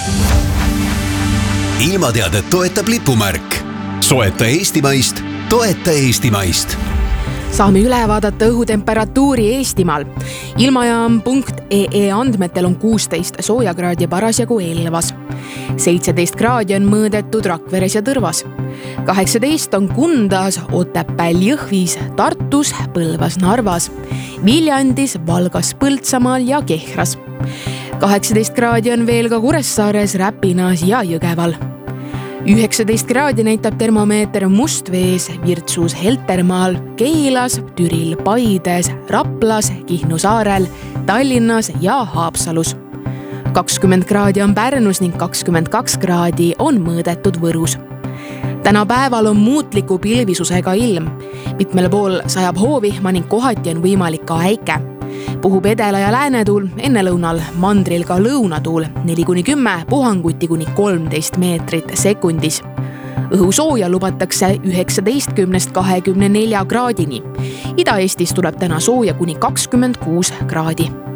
Ilmateadet toetab lipumärk. Soeta Eestimaist, toeta Eestimaist. Saame üle vaadata õhutemperatuuri Eestimaal. Ilmajaam.ee andmetel on 16 soojakraadi parasjagu Elvas. 17 kraadi on mõõdetud Rakveres ja Tõrvas. 18 on Kundas, Otepääl, Jõhvis, Tartus, Põlvas, Narvas, Viljandis, Valgas, Põltsamaal ja Kehras. 18 kraadi on veel ka Kuressaares, Räpinas ja Jõgeval. 19 kraadi näitab termomeeter Mustvees, Virtsus, Heltermaal, Keilas, Türil, Paides, Raplas, Kihnu saarel, Tallinnas ja Haapsalus. 20 kraadi on Pärnus ning 22 kraadi on mõõdetud Võrus. Täna päeval on muutliku pilvisusega ilm. Mitmel pool sajab hoovihma ning kohati on võimalik ka äike. Puhub edela- ja läänetuul, enne lõunal mandril ka lõunatuul 4-10, puhanguti kuni 13 meetrit sekundis. Õhu sooja lubatakse 19-24 kraadini. Ida-Eestis tuleb täna sooja kuni 26 kraadi.